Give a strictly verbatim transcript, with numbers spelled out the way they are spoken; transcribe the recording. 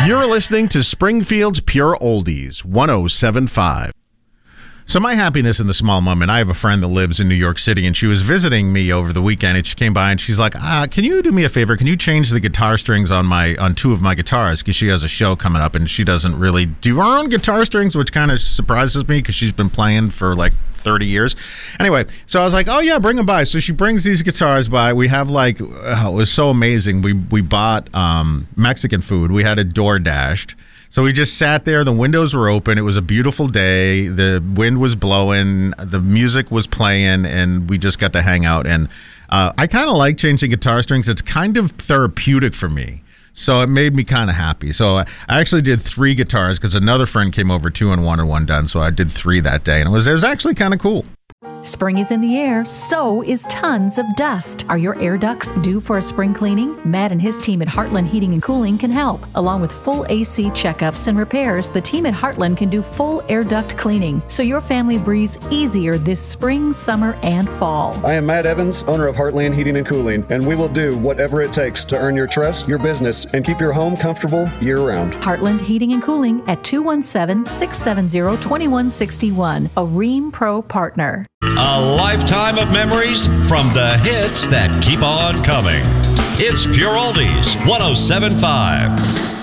You're listening to Springfield's Pure Oldies, one oh seven point five. So my happiness in the small moment, I have a friend that lives in New York City, and she was visiting me over the weekend, and she came by, and she's like, ah, can you do me a favor? Can you change the guitar strings on my on two of my guitars? Because she has a show coming up, and she doesn't really do her own guitar strings, which kind of surprises me because she's been playing for like thirty years. Anyway, so I was like, oh, yeah, bring them by. So she brings these guitars by. We have like, oh, it was so amazing. We, we bought um, Mexican food. We had it door dashed. So we just sat there. The windows were open. It was a beautiful day. The wind was blowing. The music was playing, and we just got to hang out. And uh, I kind of like changing guitar strings. It's kind of therapeutic for me. So it made me kind of happy. So I actually did three guitars because another friend came over two and wanted one done. So I did three that day, and it was, it was actually kind of cool. Spring is in the air, so is tons of dust. Are your air ducts due for a spring cleaning? Matt and his team at Heartland Heating and Cooling can help. Along with full A C checkups and repairs, the team at Heartland can do full air duct cleaning, so your family breathes easier this spring, summer, and fall. I am Matt Evans, owner of Heartland Heating and Cooling, and we will do whatever it takes to earn your trust, your business, and keep your home comfortable year-round. Heartland Heating and Cooling at two one seven, six seven zero, two one six one, a Rheem Pro partner. A lifetime of memories from the hits that keep on coming. It's Pure Oldies, one oh seven point five.